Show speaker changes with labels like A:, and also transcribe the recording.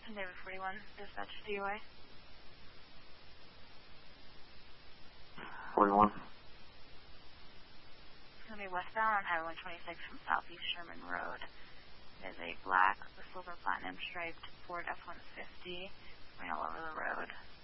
A: David 41, dispatch DOA.
B: 41.
A: It's going to be westbound on Highway 126 from Southeast Sherman Road. It is a black with silver platinum striped Ford F-150 going all over the road.